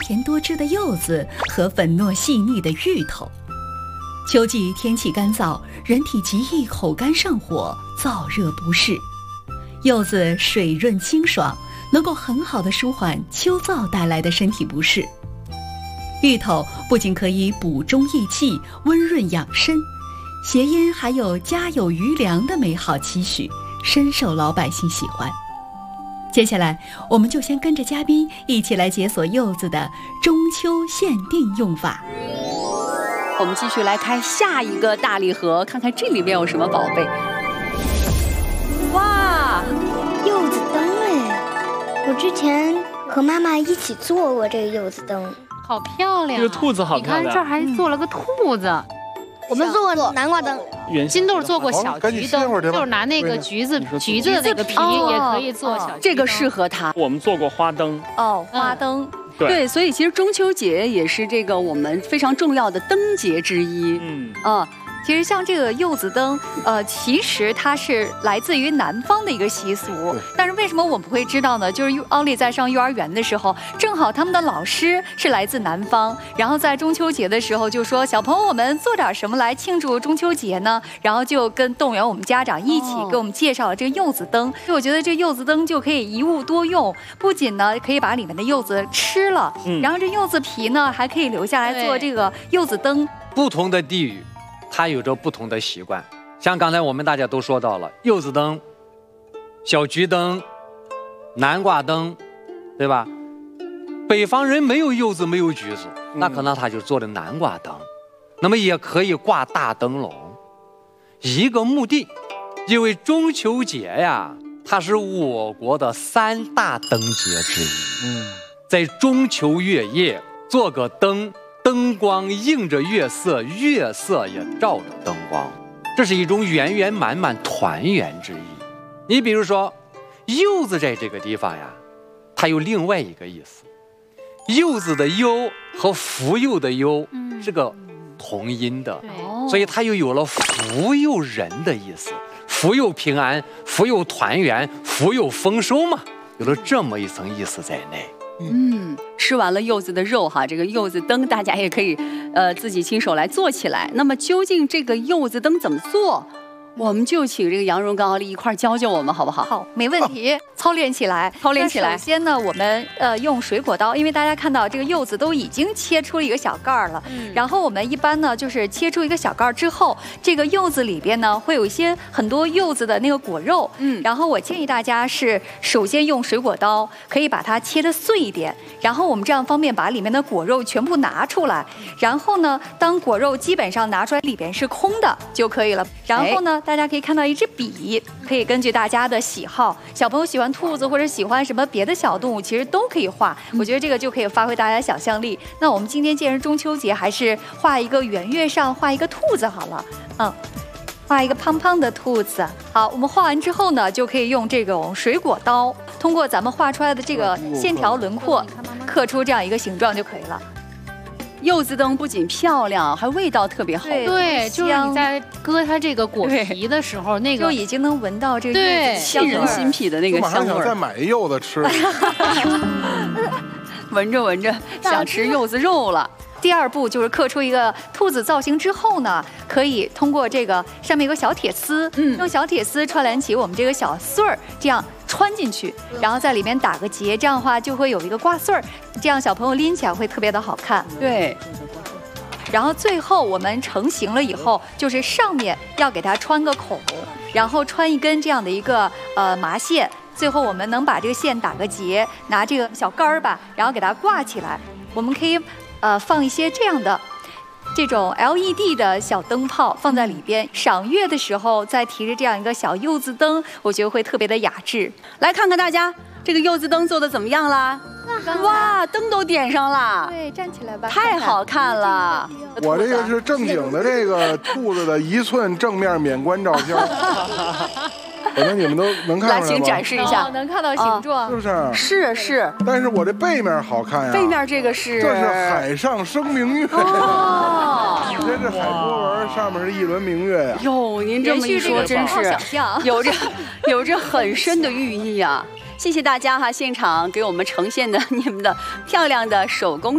甜多汁的柚子和粉糯细腻的芋头。秋季天气干燥，人体极易口干上火、燥热不适。柚子水润清爽，能够很好的舒缓秋燥带来的身体不适。芋头不仅可以补中益气、温润养生，谐音还有家有余粮的美好期许，深受老百姓喜欢。接下来，我们就先跟着嘉宾一起来解锁柚子的中秋限定用法。 我们继续来开下一个大礼盒，看看这里面有什么宝贝。哇， 柚子灯哎！我之前和妈妈一起做过这个柚子灯， 好漂亮！ 这个兔子好漂亮。 你看这儿还做了个兔子。 我们做过南瓜灯， 金豆做过小橘灯，就是拿那个橘子的那个皮也可以做小橘灯。 这个适合它。 我们做过花灯。 哦，花灯。对，所以其实中秋节也是这个我们非常重要的灯节之一。其实像这个柚子灯，其实它是来自于南方的一个习俗。但是为什么我们会知道呢？就是奥利在上幼儿园的时候，正好他们的老师是来自南方，然后在中秋节的时候就说：“小朋友，我们做点什么来庆祝中秋节呢？”然后就跟动员我们家长一起给我们介绍了这个柚子灯。所以我觉得这柚子灯就可以一物多用，不仅呢可以把里面的柚子吃了，然后这柚子皮呢还可以留下来做这个柚子灯。 不同的地域它有着不同的习惯，像刚才我们大家都说到了柚子灯、小橘灯、南瓜灯，对吧？北方人没有柚子没有橘子，那可能他就做的南瓜灯。那么也可以挂大灯笼，一个目的，因为中秋节呀，它是我国的3大灯节之一。在中秋月夜做个灯，灯光映着月色，月色也照着灯光，这是一种圆圆满满团圆之意。你比如说柚子在这个地方呀，它有另外一个意思，柚子的柚和福佑的佑是个同音的，所以它又有了福佑人的意思，福佑平安，福佑团圆，福佑丰收嘛，有了这么一层意思在内。 吃完了柚子的肉哈，这个柚子灯大家也可以自己亲手来做起来。那么究竟这个柚子灯怎么做？我们就请这个杨蓉跟奥利一块教教我们，好不好？ 好，没问题，操练起来， 操练起来。 首先呢，我们用水果刀，因为大家看到这个柚子都已经切出了一个小盖儿了，然后我们一般呢就是切出一个小盖儿之后，这个柚子里边呢会有一些很多柚子的那个果肉，然后我建议大家是首先用水果刀可以把它切得碎一点，然后我们这样方便把里面的果肉全部拿出来，然后呢，当果肉基本上拿出来里边是空的就可以了，然后呢。大家可以看到一支笔，可以根据大家的喜好，小朋友喜欢兔子或者喜欢什么别的小动物，其实都可以画。我觉得这个就可以发挥大家的想象力。那我们今天既然是中秋节，还是画一个圆月上画一个兔子好了。画一个胖胖的兔子。好，我们画完之后呢，就可以用这种水果刀，通过咱们画出来的这个线条轮廓，刻出这样一个形状就可以了。 柚子灯不仅漂亮，还味道特别好。 对，就是你在割它这个果皮的时候，那个就已经能闻到这个柚子沁人心脾的那个香味。 我马上想再买一柚子吃。 闻着闻着想吃柚子肉了。 第二步就是刻出一个兔子造型之后呢，可以通过这个上面有个小铁丝，用小铁丝串联起我们这个小穗儿，这样穿进去，然后在里面打个结，这样的话就会有一个挂穗儿，这样小朋友拎起来会特别的好看。 对。 然后最后我们成型了以后，就是上面要给它穿个孔，然后穿一根这样的一个麻线，最后我们能把这个线打个结，拿这个小杆儿吧，然后给它挂起来。我们可以放一些这样的这种 LED 的小灯泡放在里边，赏月的时候再提着这样一个小柚子灯，我觉得会特别的雅致。 来看看大家这个柚子灯做的怎么样啦？哇，灯都点上了。 对，站起来吧。 太好看了。 我这个是正经的这个兔子的1寸正面免冠照片。可能你们都能看出来吗？ 来，请展示一下， 能看到形状， 是不是？ 是。 但是我这背面好看呀。 背面这个是？ 这是海上生明月。哦。这是海波纹，上面是一轮明月呀。 哟，您这么一说，真是有着很深的寓意啊！谢谢大家哈，现场给我们呈现的你们的漂亮的手工